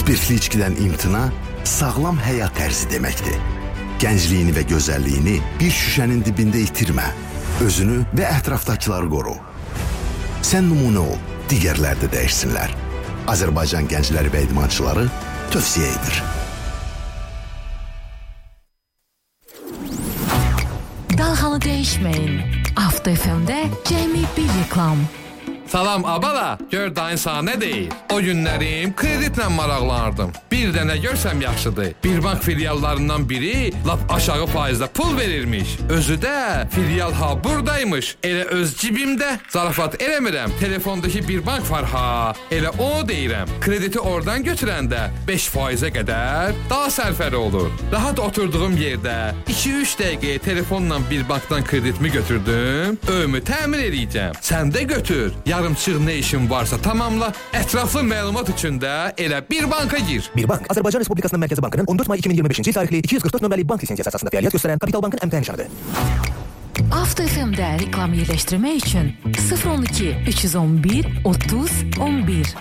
Spirtli içkidən imtina sağlam həyat tərzi deməkdir. Gəncliyini və gözəlliyini bir şüşənin dibində itirmə. Özünü və ətrafdakıları qoru. Sən nümunə ol, digərlər də dəyişsinlər. Azərbaycan gəncləri və idmançıları tövsiyə edir. Dalğanı dəyişməyin. Avto FM'də cəmi bir reklam. Salam abala, gör dayın sana nə deyir? O günlərim kreditlə maraqlanırdım. Bir dənə görsəm yaxşıdır. Bir bank filiallarından biri lap aşağı faizlə pul verirmiş. Özü də filial ha buradaymış. Elə öz cibimdə. Zarafat eləmirəm. Telefondakı bir bank var ha. Elə o deyirəm. Krediti oradan götürəndə 5%-ə qədər daha sərfəli olur. Rahat oturduğum yerdə 2-3 dəqiqəyə telefonla bir bankdan kreditimi götürdüm. Öyümü təmin edəcəm. Sən də götür. Yarımçıq nə işin varsa tamamla. Ətraflı məlumat üçün də elə bir banka gir. Bir bank, Azərbaycan Respublikasının Mərkəzi Bankının 14 may 2025-ci tarixli 244 nömrəli bank lisensiyası əsasında fəaliyyət göstərən Kapital Bankın əmtəh nişanıdır. Avto FM'də reklam yerləşdirmək üçün 012 311 30 11.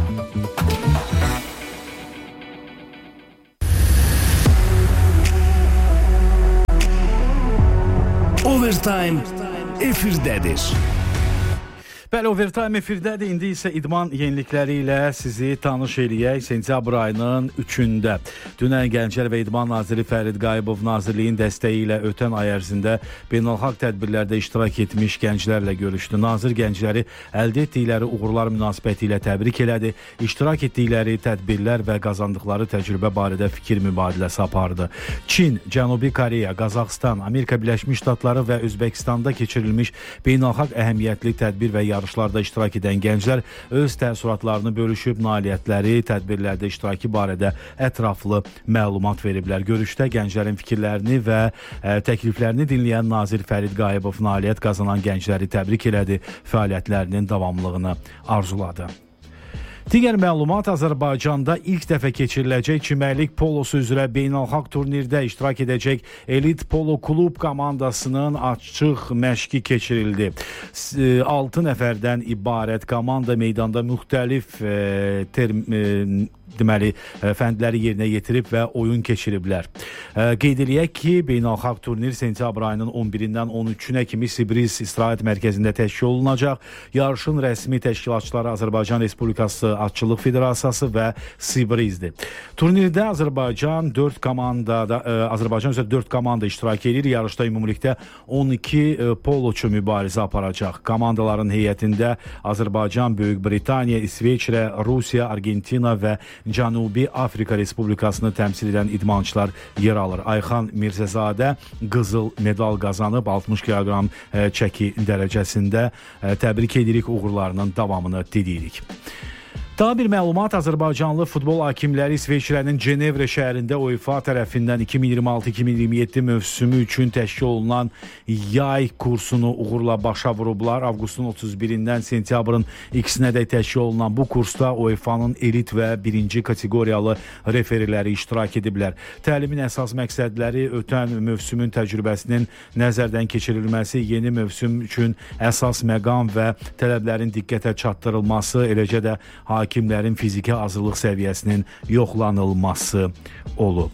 Overtime efirdədir. Bəli, Overtime efirdədir. İndi isə idman yenilikləri ilə sizi tanış eləyək. Sentyabr ayının 3-də dünən Gənclər və İdman Naziri Fərid Qayıbov Nazirliyin dəstəyi ilə ötən ay ərzində beynəlxalq tədbirlərdə iştirak etmiş gənclərlə görüşdü. Nazir gəncləri əldə etdikləri uğurlar münasibəti ilə təbrik elədi. İştirak etdikləri tədbirlər və qazandıqları təcrübə barədə fikir mübadiləsi apardı. Çin, Cənubi Koreya, Qazaxıstan, Amerika Birləşmiş Ştatları və Özbəkistanda keçirilmiş beynəlxalq əhəmiyyətli tədbir və yarışlarda iştirak edən gənclər öz təəssüratlarını bölüşüb, nailiyyətləri, tədbirlərdə iştirakı barədə ətraflı məlumat veriblər. Görüşdə gənclərin fikirlərini və təkliflərini dinləyən Nazir Fərid Qayıbov nailiyyət qazanan gəncləri təbrik elədi, fəaliyyətlərinin davamlılığını arzuladı. Digər məlumat, Azərbaycanda ilk dəfə keçiriləcək çimərlik polosu üzrə beynəlxalq turnirdə iştirak edəcək Elit Polo Klub komandasının açıq məşqi keçirildi. 6 nəfərdən ibarət komanda meydanda müxtəlif fəndləri yerinə yetirib və oyun keçiriblər. Qeyd eləyək ki, beynəlxalq turnir sentyabr ayının 11-dən 13-ünə kimi Sibriz istirahət mərkəzində təşkil olunacaq. Yarışın rəsmi təşkilatçıları Azərbaycan Respublikası Atçılıq Federasiyası və Sibrizdir. Turnirdə Azərbaycan üzrə 4 komanda iştirak edir. Yarışda ümumilikdə 12 poloçu mübarizə aparacaq. Komandaların heyətində Azərbaycan, Böyük Britaniya, İsveçrə, Rusiya, Argentina və Cənubi Afrika Respublikasını təmsil edən idmançılar yer alır. Ayxan Mirzəzadə qızıl medal qazanıb 60 kq çəki dərəcəsində. Təbrik edirik, uğurlarının davamını diliyirik. Daha bir məlumat, Azərbaycanlı futbol hakimləri İsveçrənin Cenevrə şəhərində UEFA tərəfindən 2026-2027 mövsümü üçün təşkil olunan yay kursunu uğurla başa vurublar. Avqustun 31-dən sentyabrın 2-nədək təşkil olunan bu kursda UEFA'nın elit və birinci kateqoriyalı referiləri iştirak ediblər. Təlimin əsas məqsədləri ötən mövsümün təcrübəsinin nəzərdən keçirilməsi, yeni mövsüm üçün əsas məqam və tələblərin diqqətə çatdırılması, eləcə də hakimlərin fiziki hazırlıq səviyyəsinin yoxlanılması olub.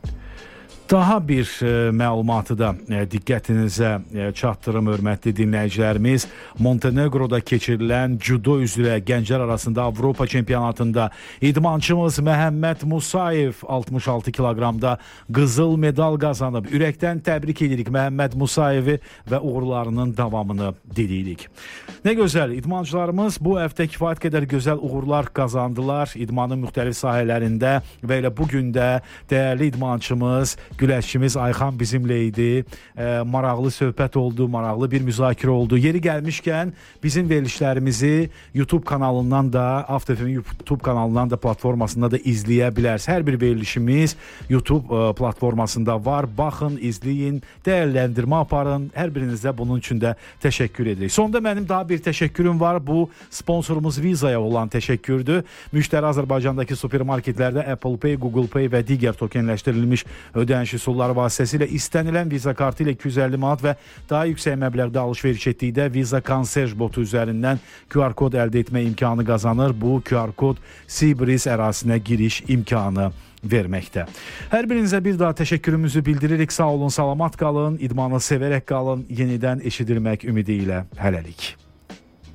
Daha bir məlumatı da diqqətinizə çatdırım, hörmətli dinləyicilərimiz. Montenegroda keçirilən judo üzrə gənclər arasında Avropa çempionatında idmançımız Məhəmməd Musayev 66 kiloqramda qızıl medal qazanıb. Ürəkdən təbrik edirik Məhəmməd Musayevi və uğurlarının davamını diliyirik. Nə gözəl, idmançılarımız bu həftə kifayət qədər gözəl uğurlar qazandılar idmanın müxtəlif sahələrində və elə bugün də dəyərli idmançımız, güləşçimiz Ayxan bizimlə idi. Maraqlı söhbət oldu, maraqlı bir müzakirə oldu. Yeri gəlmişkən bizim verilişlərimizi YouTube kanalından da, AvtoFM YouTube kanalından da, platformasında da izləyə bilərsiniz. Hər bir verilişimiz YouTube platformasında var. Baxın, izləyin, dəyərləndirmə aparın. Hər birinizə bunun üçün də təşəkkür edirik. Sonda mənim daha bir təşəkkürüm var. Bu sponsorumuz Vizaya olan təşəkkürdür. Müştəri Azərbaycandakı supermarketlərdə Apple Pay, Google Pay və digər tokenləşdirilmiş ödəniş ödəniş üsulları vasitəsilə istənilən viza kartı ilə 250 manat və daha yüksək məbləğdə alış-veriş etdikdə Visa Concierge botu üzərindən QR kod əldə etmə imkanı qazanır. Bu QR kod Cibris ərazisinə giriş imkanı verməkdə. Hər birinizə bir daha təşəkkürümüzü bildiririk. Sağ olun, salamat qalın, idmanı sevərək qalın. Yenidən eşidilmək ümidi ilə hələlik.